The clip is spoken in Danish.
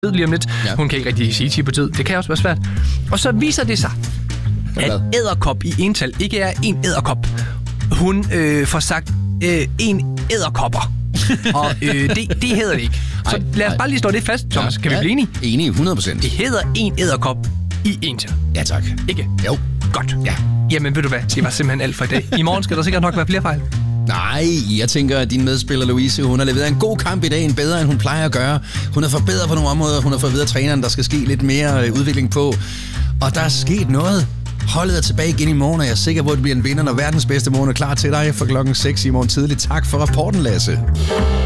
lige om lidt. Ja. Hun kan ikke rigtig sige tid. Det kan også være svært. Og så viser det sig, at edderkop i ental ikke er en edderkop. Hun får sagt en edderkopper. Og det hedder det ikke. Så lad os bare lige slå det fast, Thomas. Kan vi blive enige? Enige, 100%. Det hedder en edderkop i ental. Ja, tak. Ikke? Jo. Godt. Ja. Jamen, ved du hvad? Det var simpelthen alt for i dag. I morgen skal der sikkert nok være flere fejl. Nej, jeg tænker, at din medspiller Louise, hun har leveret en god kamp i dag, en bedre, end hun plejer at gøre. Hun har forbedret på nogle områder, hun har fået videre træneren, der skal ske lidt mere udvikling på. Og der er sket noget. Holdet er tilbage igen i morgen, og jeg er sikker på, at det bliver en vinder, når verdens bedste morgen er klar til dig for klokken 6 i morgen tidligt. Tak for rapporten, Lasse.